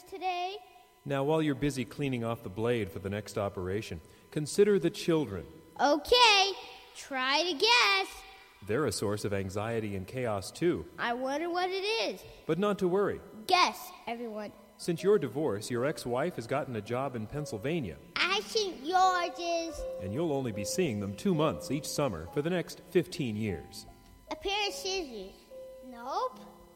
service today? Now, while you're busy cleaning off the blade for the next operation, consider the children. Okay, try to guess. They're a source of anxiety and chaos, too. I wonder what it is. But not to worry. Guess, everyone. Since your divorce, your ex-wife has gotten a job in Pennsylvania. I think yours is And you'll only be seeing them 2 months each summer for the next 15 years. a pair of scissors. Nope.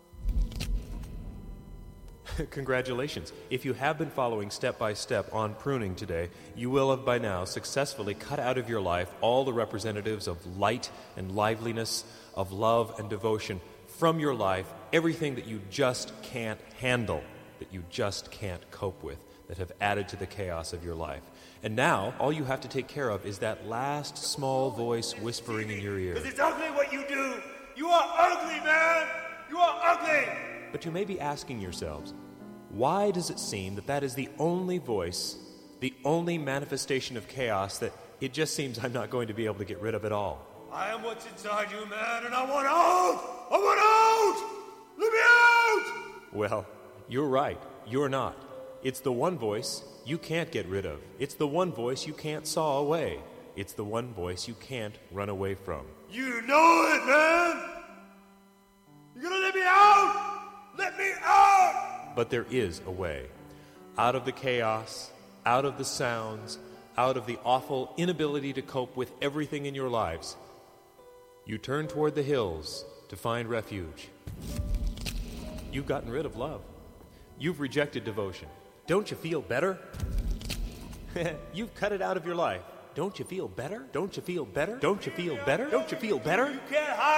Congratulations. If you have been following step by step on pruning today, you will have by now successfully cut out of your life all the representatives of light and liveliness, of love and devotion from your life, everything that you just can't handle, that you just can't cope with, that have added to the chaos of your life. And now, all you have to take care of is that last small voice whispering in your ear. Because it's ugly what you do. You are ugly, man. You are ugly. But you may be asking yourselves, why does it seem that is the only voice, the only manifestation of chaos that it just seems I'm not going to be able to get rid of at all? I am what's inside you, man, and I want out. I want out. Let me out. Well, you're right. You're not. It's the one voice you can't get rid of. It's the one voice you can't saw away. It's the one voice you can't run away from. You know it, man. You gonna let me out? Let me out. But there is a way. Out of the chaos, out of the sounds, out of the awful inability to cope with everything in your lives, you turn toward the hills to find refuge. You've gotten rid of love. You've rejected devotion. Don't you feel better? You've cut it out of your life. Don't you feel better? Don't you feel better? Don't you feel better? Don't you feel better? You can't hide.